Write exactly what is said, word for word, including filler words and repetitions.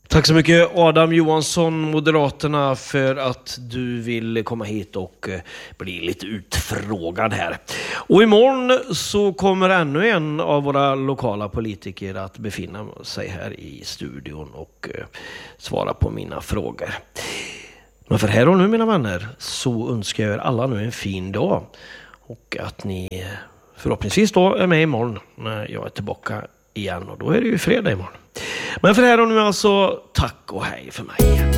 Tack så mycket Adam Johansson, Moderaterna, för att du vill komma hit och bli lite utfrågad här. Och imorgon så kommer ännu en av våra lokala politiker att befinna sig här i studion och svara på mina frågor. Men för här och nu, mina vänner, så önskar jag er alla nu en fin dag. Och att ni förhoppningsvis då är med imorgon när jag är tillbaka igen. Och då är det ju fredag imorgon. Men för här och nu alltså, tack och hej för mig.